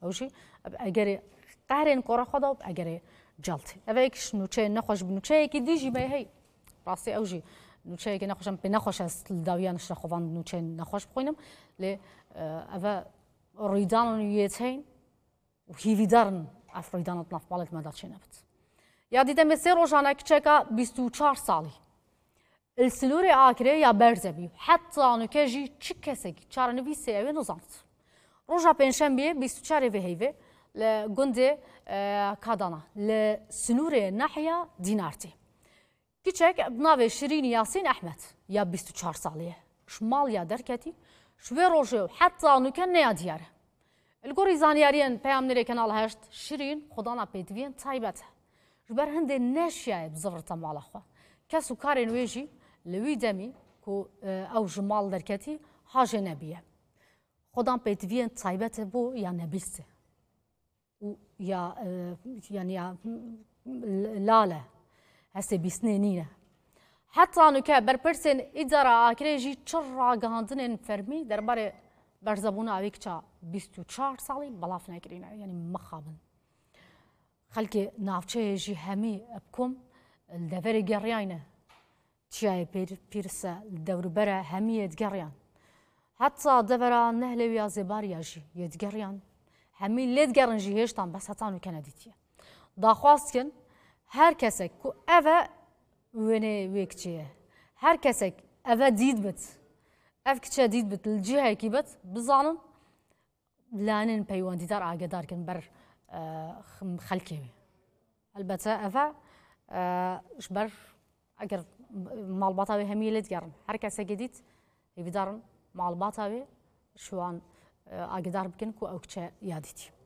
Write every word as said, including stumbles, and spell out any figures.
اوجی اگری قهرین قرا خدا اگری جلتی اویکش نوچه نخوش بنوچه کی دیجی به هی راستی اوجی نوچه کی نخوشم به نخوش است داویانش خوان نوچه نخوش بخوینم ل اوا ریدان یتین و هیویدارن افریدانت نفبالت مدت شنبت یا دیدم مثل روزانه کچکا بیست و چهار سالی السلور آخره یا برزبی حتی آنو که جی چی کسی چهار نویسی اوی نزانت روزا پنجشنبه بیست و چهار وهیوه لگنده کادانا لسنور ناحیه دینارتی کچک بناوی شیرین یاسین احمد یا بیست و چهار سالیه شمال یا درکتی شوی روزه حتی آنو که نیادیاره الگوری زانیارین پیامنری کانال هشت شیرین خدانا پیدوین تایبته جبر هنده نشیه بزرت مال خوا کسو کارین ویجی لوی دمی کو او جمال درکتی حاج نبیه خدام پیدوین تایبته بو یا نبیسته یا یعنی لاله هستی بیسنینیه حتی آنو که برپرسن اداره آکریجی چر راگاندن فرمی درباره برزبونه اوی کچا بیست و چهار سالی بلاف نکرینه یعنی مخابن خلقی نافچه جی همی بکم الدوری گریانه تیای پیر پیرسه الدور بره همی يدگریان حتی دورا نهله ویا زباریا جی يدگریان همی لدگرن جی هشتان بس هتانو کندیتیه داخواست کن هر کسک کو اوه ونه ویکچیه هر کسک اوه دید بت اف کچه دید بت الجهه کی بت بزانن لانن پیوندی دار آگدار کن بر خلقی البته اوه شبر اگر مالباتاوی همی لدگرن هر کسک دید هیوی دارن مالباتاوی شوان آگدار بکن کو او کچه یادیتی